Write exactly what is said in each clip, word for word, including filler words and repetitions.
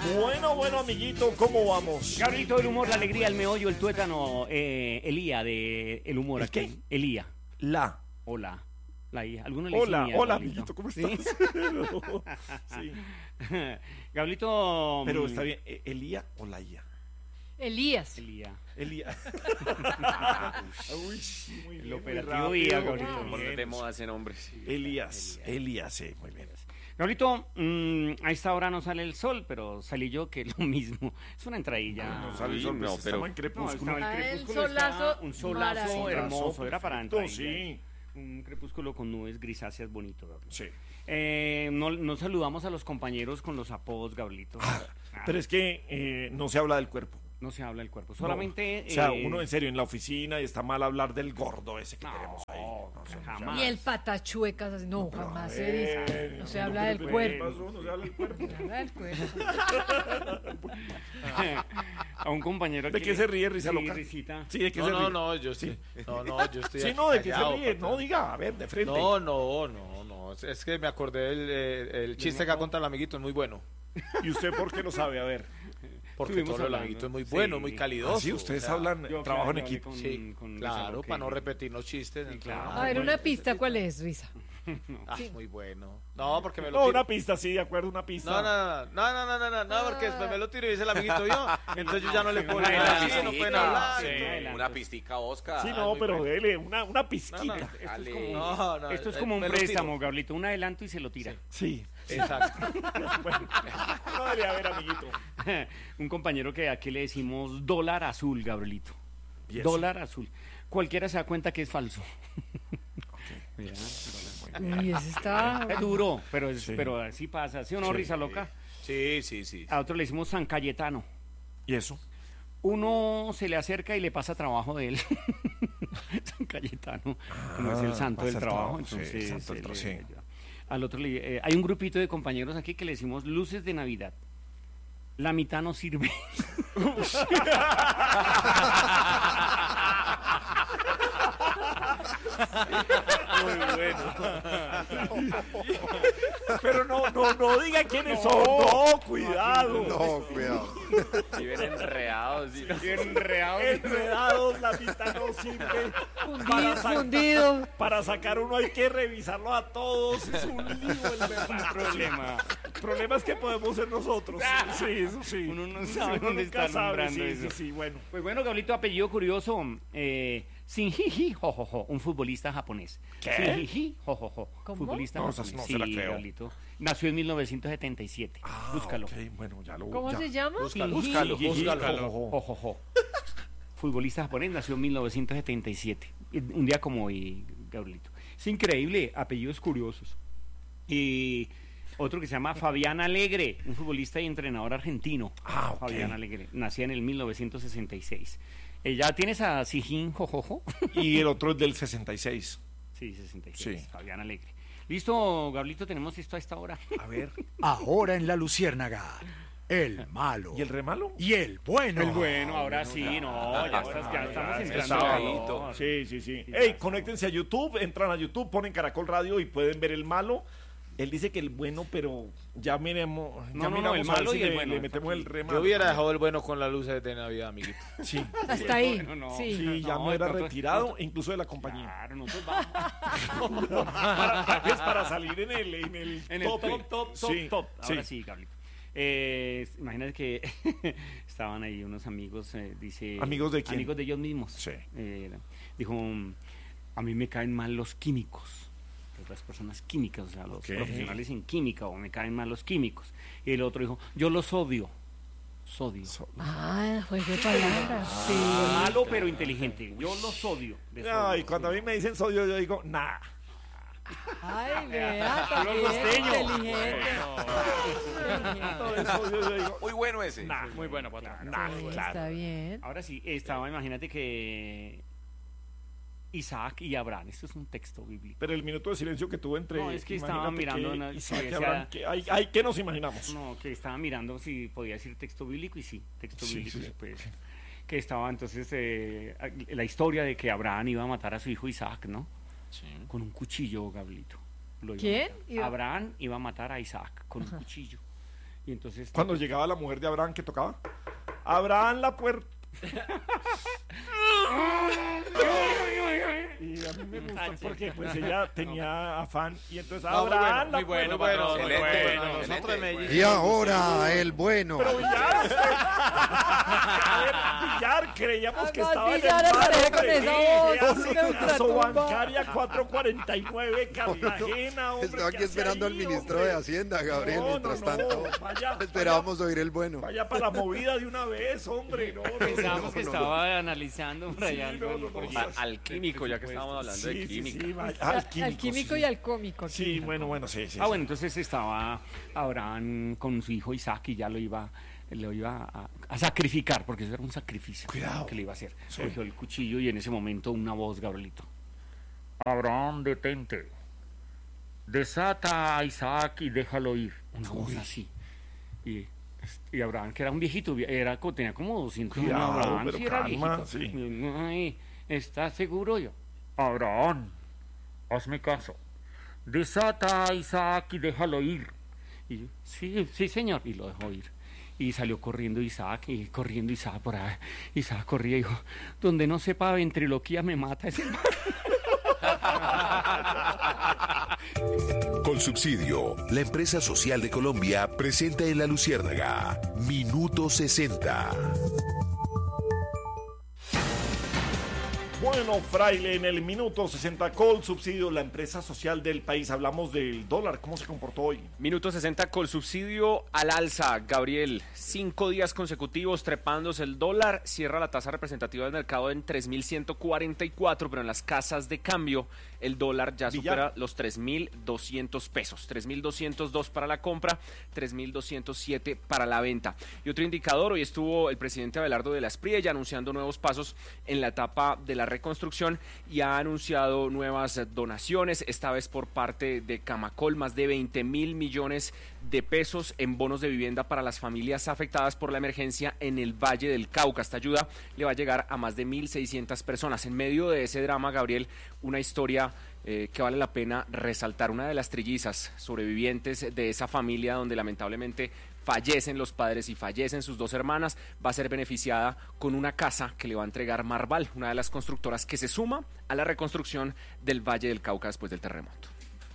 Bueno, bueno, amiguito, ¿cómo vamos? Gabrielito, el humor, la alegría, el meollo, el tuétano, eh, Elía de El humor. ¿El aquí. qué? Elía. La. Hola. La hija. ¿Alguno le Hola, dice hola, Gabrielito? amiguito, ¿cómo ¿Sí? estás? Sí. Gabrielito. Pero está bien, ¿e- ¿Elía o la Ia? Elías. Elía. Elía. Uy, sí, muy bien. El muy operativo rápido. Ia, Gabrielito. Muy Poner bien. de moda ese nombre. Sí. Elías, Elías, sí, muy bien. Gabrielito, mmm, a esta hora no sale el sol, pero salí yo, que es lo mismo. Es una entradilla. No sale el sol, no, pues, pero- estamos en No, crepúsculo. estaba Ah, el el crepúsculo, solazo está un solazo maravilloso. hermoso, era para Perfecto, entrar. sí. Un crepúsculo con nubes grisáceas bonito, Gabrielito. Sí. Eh, no, no saludamos a los compañeros con los apodos, Gabrielito. Ah, Pero es que eh, no se habla del cuerpo. no se habla del cuerpo, solamente... No. O sea, eh, uno en serio en la oficina y está mal hablar del gordo ese que No, tenemos ahí. No, sé, jamás. Y el patachuecas, así, no, pero jamás a se ver, dice. No se no, habla pero del ¿qué cuerpo. pasó? No se habla del cuerpo. Se habla del cuerpo. a un compañero ¿De que- qué se ríe, risa sí, loca? risita. Sí, ¿de qué No, se no, ríe? no, yo estoy. No, no, yo estoy. Sí, aquí no, ¿de qué se callado, ríe? patrón. No, diga, a ver, de frente. No, no, no, no. Es- Es que me acordé el, eh, el chiste que ha contado el amiguito, es muy bueno. ¿Y usted por qué lo sabe? A ver. Porque Estuvimos todo el hablando. amiguito es muy Sí. bueno, muy calidoso. Ah, sí, ustedes o sea, hablan, Yo, trabajo en claro, equipo. con- Sí, con Risa claro, Loca. para no repetirnos chistes. Sí, entonces- claro. A ver, una pista, ¿cuál es, Risa? Ah, muy bueno. No, porque me lo No, tiro. una pista, sí, de acuerdo, una pista. No, no, no, no, no, no, no, no, no, porque después me lo tiro y dice el amiguito yo. Entonces yo ya no le puedo Una decir así, pistica, no pueden hablar. sí. entonces- Una pistica, Oscar. Sí, Ah, no, muy pero bueno. dele una, una pizquita. No, no, Esto es Dale. como, No, no, esto es eh, como un me lo tiro. préstamo, Gabrielito. Un adelanto y se lo tira. Sí. Exacto. Bueno, no dele, a ver, amiguito. un compañero que aquí le decimos dólar azul, Gabrielito. ¿Y eso? Dólar azul. Cualquiera se da cuenta que es falso. Mira, Uy, ese está. es duro, pero, es, Sí. pero así pasa. ¿Sí o no, Sí. Risa Loca? Sí, sí, sí. A otro le decimos San Cayetano. ¿Y eso? Uno se le acerca y le pasa trabajo de él. San Cayetano, como es el santo pasa del el trabajo. trabajo, sí, Entonces, el santo del eh, trabajo, le- sí. al otro le- eh, hay un grupito de compañeros aquí que le decimos luces de Navidad. La mitad no sirve. Muy bueno. Pero no, no, no diga quiénes son. No, cuidado. No, cuidado. Viven enredados. sí. Enredados, la mitad no sirve. Fundido, sa- fundido. Para sacar uno hay que revisarlo a todos. Es un lío el verdad. problema. El problema es que podemos ser nosotros. Sí, eso sí. Uno no Sí, sabe uno dónde nunca está sabe. nombrando Sí, eso. sí, sí, bueno. Pues bueno, Gabrielito, apellido curioso. Eh, Shinji Jojojo, un futbolista japonés. ¿Qué? Shinji Jojojo, ¿Cómo? futbolista No, esa japonés. no se la Sí, creo. Gabrielito. Nació en mil novecientos setenta y siete. Ah, Búscalo. ok, bueno, ya lo ¿Cómo ya. se llama? Búscalo, Shinji búscalo, Jojojo. búscalo. Jojojo. Futbolista japonés, nació en mil novecientos setenta y siete. Un día como hoy, Gabrielito. Es increíble, apellidos curiosos. Y otro que se llama Fabián Alegre, un futbolista y entrenador argentino. Ah, ok. Fabián Alegre, nacía en el mil novecientos sesenta y seis. Eh, ¿Ya tienes a Sijin Jojojo? Y el otro es del sesenta y seis. Sí, sesenta y seis, Sí. Fabián Alegre. Listo, Gabrielito, tenemos esto a esta hora. A ver. Ahora en La Luciérnaga, el malo. ¿Y el re malo? Y el bueno. El bueno, ahora sí, no, ya, estás- ya estamos entrando. Estaba- en calor. Sí, sí, sí. Sí, Ey, ya. conéctense a YouTube, entran a YouTube, ponen Caracol Radio y pueden ver el malo. Él dice que el bueno, pero ya miremos, ya No, no, no, miramos el a ver malo si y el le, bueno, le metemos aquí. el re malo. Yo hubiera dejado el bueno con las luces de Navidad, amiguito. Sí, Hasta ahí. Bueno, no. Sí. sí, ya No, me era nosotros- retirado, nosotros- incluso de la compañía. Claro, nosotros vamos. para, tal vez para salir en el, en el, En el tope. top, top, top, Sí, top. Ahora sí. sí, Gabrielito. Eh, imagínate que estaban ahí unos amigos, eh, dice... ¿Amigos de quién? Amigos de ellos mismos. Sí. Eh, dijo, a mí me caen mal los químicos. Pues las personas químicas, o sea, los Ok. profesionales en química, o me caen mal los químicos. Y el otro dijo, yo los odio. Sodio. So- Ah, juego de palabras. Sí. Malo pero inteligente. Yo los odio. de No, sodio. y cuando a mí me dicen sodio, yo digo, nah. Ay, vea, Puro también costeño. inteligente. Todo el sodio, yo digo, Muy bueno ese. nah. Muy bueno, patrón. Nah, Sí, claro. está bien. Ahora sí, estaba, imagínate que Isaac y Abraham, esto es un texto bíblico. Pero el minuto de silencio que tuvo entre. No, es que estaba imagínate mirando que una- Isaac sí, y decía- Abraham, que hay, hay, ¿qué nos imaginamos? No, que estaba mirando si podía decir texto bíblico y sí, texto Sí, bíblico sí. se puede decir. Que estaba entonces eh, la historia de que Abraham iba a matar a su hijo Isaac, ¿no? Con un cuchillo, Gablito. Lo iba a ¿Quién? matar. Iba- Abraham iba a matar a Isaac con un cuchillo. Y entonces... Cuando llegaba la mujer de Abraham, ¿qué tocaba? Abraham la puerta. Y a mí me gusta porque pues ella tenía afán y entonces No, muy Abraham bueno, la muy bueno, puerta. patrón, muy Excelente, bueno. excelente. Nosotros de Medellín. Y ahora el bueno. Pero Villar, usted- a ver, Villar, creíamos que Además, estaba en el Villar mar, aparece con hombre. esa Sí, voz, sí, así me Caso ultratumba. Bancaria cuatrocientos cuarenta y nueve, Cartagena, hombre. Estaba ¿qué aquí hace esperando ahí, al ministro hombre? de Hacienda, Gabriel, No, mientras no, no, tanto. vaya, Esperábamos oír el bueno. Vaya para la movida de una vez, hombre. No, no, no, Pensábamos no, que no, estaba analizando por Sí, allá no, algo, no, no, por no. ejemplo. A- al químico, ya que estábamos hablando de Sí, sí, química. sí, vaya, Al, al químico, al químico sí. y al cómico. aquí. Sí, bueno, bueno, sí, sí. Ah, sí. bueno, entonces estaba Abraham con su hijo Isaac y ya lo iba, lo iba a, a sacrificar, porque eso era un sacrificio Cuidado. que le iba a hacer. Sí. Cogió el cuchillo y en ese momento una voz, Gabrielito. Abraham, detente. Desata a Isaac y déjalo ir. Una voz así. Y, y Abraham, que era un viejito, era, co- tenía como doscientos años. Cuidado, Abraham, pero sí era calma, viejito. sí. Ay, ¿estás seguro yo? Abraham, hazme caso. Desata a Isaac y déjalo ir. Y yo, sí, sí, señor. Y lo dejó ir. Y salió corriendo Isaac, y corriendo Isaac por ahí. Isaac corría y dijo, donde no sepa ventriloquía me mata ese man. Colsubsidio, la empresa social de Colombia, presenta en La Luciérnaga Minuto sesenta. Bueno, Fraile, en el minuto sesenta, Colsubsidio, la empresa social del país. Hablamos del dólar, ¿cómo se comportó hoy? Minuto sesenta, Colsubsidio al alza. Gabriel, cinco días consecutivos trepándose el dólar. Cierra la tasa representativa del mercado en tres mil ciento cuarenta y cuatro, pero en las casas de cambio el dólar ya Villar. supera los tres mil doscientos pesos. tres mil doscientos dos para la compra, tres mil doscientos siete para la venta. Y otro indicador, hoy estuvo el presidente Abelardo de la Espriella anunciando nuevos pasos en la etapa de la reconstrucción y ha anunciado nuevas donaciones, esta vez por parte de Camacol, más de veinte mil millones de pesos en bonos de vivienda para las familias afectadas por la emergencia en el Valle del Cauca. Esta ayuda le va a llegar a más de mil seiscientas personas. En medio de ese drama, Gabriel, una historia eh, que vale la pena resaltar. Una de las trillizas sobrevivientes de esa familia donde lamentablemente fallecen los padres y fallecen sus dos hermanas, va a ser beneficiada con una casa que le va a entregar Marval, una de las constructoras que se suma a la reconstrucción del Valle del Cauca después del terremoto.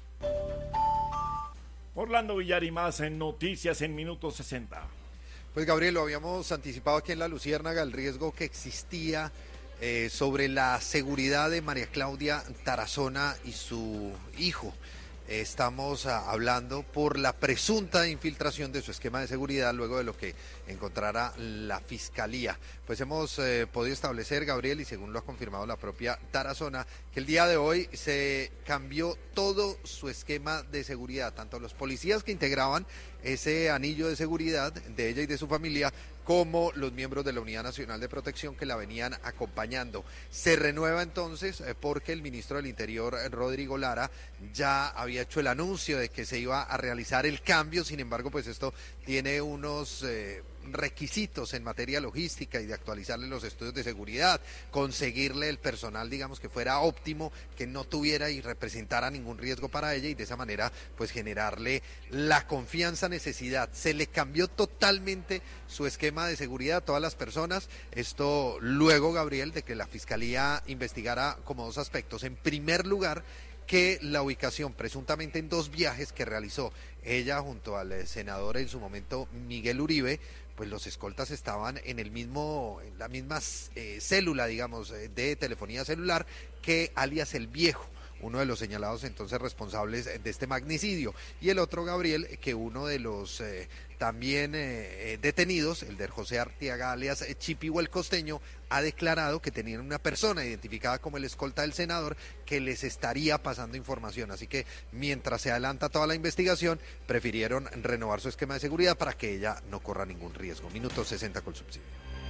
Orlando Villar y más en Noticias en minuto sesenta. Pues Gabriel, lo habíamos anticipado aquí en La Luciérnaga, el riesgo que existía eh, sobre la seguridad de María Claudia Tarazona y su hijo. Eh, estamos ah, hablando por la presunta infiltración de su esquema de seguridad luego de lo que encontrara la Fiscalía. Pues hemos eh, podido establecer, Gabriel, y según lo ha confirmado la propia Tarazona, que el día de hoy se cambió todo su esquema de seguridad, tanto los policías que integraban ese anillo de seguridad de ella y de su familia, como los miembros de la Unidad Nacional de Protección que la venían acompañando. Se renueva entonces eh, porque el ministro del Interior, eh, Rodrigo Lara, ya había hecho el anuncio de que se iba a realizar el cambio. Sin embargo, pues esto tiene unos eh, requisitos en materia logística y de actualizarle los estudios de seguridad, conseguirle el personal, digamos, que fuera óptimo, que no tuviera y representara ningún riesgo para ella, y de esa manera pues generarle la confianza, necesidad. Se le cambió totalmente su esquema de seguridad a todas las personas. Esto luego, Gabriel, de que la Fiscalía investigara como dos aspectos. En primer lugar, que la ubicación presuntamente en dos viajes que realizó ella junto al senador en su momento Miguel Uribe, pues los escoltas estaban en el mismo, en la misma eh, célula, digamos, eh, de telefonía celular que alias El Viejo, uno de los señalados entonces responsables de este magnicidio. Y el otro, Gabriel, que uno de los eh, también eh, detenidos, el de José Arteaga alias Chipivo el Costeño, ha declarado que tenían una persona identificada como el escolta del senador que les estaría pasando información. Así que mientras se adelanta toda la investigación, prefirieron renovar su esquema de seguridad para que ella no corra ningún riesgo. Minuto sesenta con subsidio.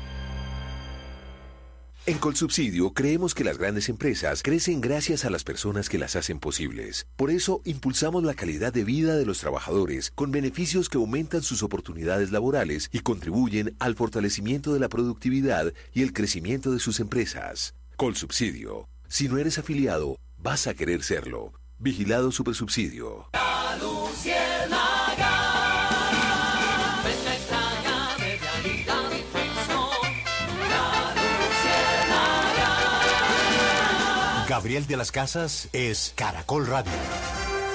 En Colsubsidio creemos que las grandes empresas crecen gracias a las personas que las hacen posibles. Por eso impulsamos la calidad de vida de los trabajadores con beneficios que aumentan sus oportunidades laborales y contribuyen al fortalecimiento de la productividad y el crecimiento de sus empresas. Colsubsidio. Si no eres afiliado, vas a querer serlo. Vigilado Supersubsidio. La Luciérnaga. Gabriel de las Casas es Caracol Radio.